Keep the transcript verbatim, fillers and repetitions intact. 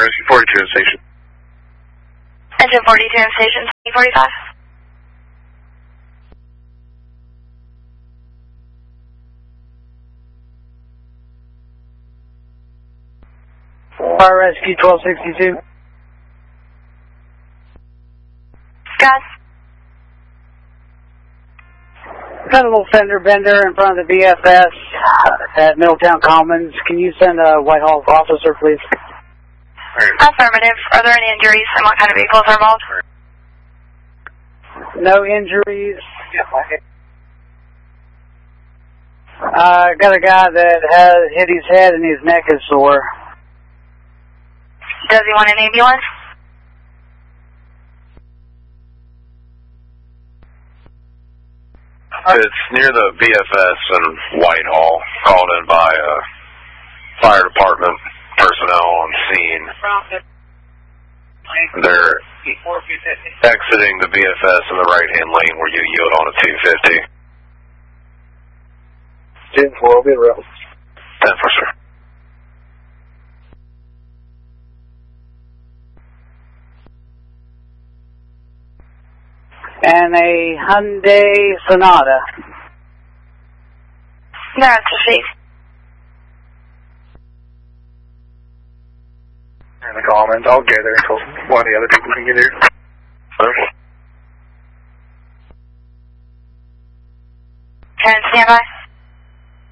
Rescue forty-two in station. Engine forty-two in station, forty-five. Fire Rescue twelve sixty-two. Gus. Got a little fender bender in front of the B F S at Middletown Commons. Can you send a Whitehall officer, please? Affirmative. Are there any injuries and what kind of vehicles are involved? No injuries. Uh, got a guy that has hit his head and his neck is sore. Does he want an ambulance? It's near the B F S in Whitehall, called in by uh, fire department personnel on scene. They're exiting the B F S in the right-hand lane where you yield on a two fifty. ten four, will be around. ten four, sir. And a Hyundai Sonata. No, it's a chief. In the Commons, I'll get there until one of the other people can get here.